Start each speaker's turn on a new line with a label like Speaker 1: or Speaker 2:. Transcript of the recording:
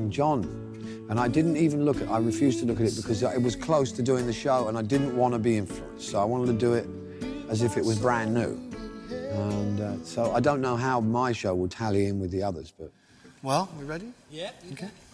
Speaker 1: Elton John. And I didn't even look at I refused to look at it because it was close to doing the show and I didn't want to be influenced. So I wanted to do it as if it was brand new. And so I don't know how my show will tally in with the others, but...
Speaker 2: Well, we ready?
Speaker 3: Yeah.
Speaker 2: Okay.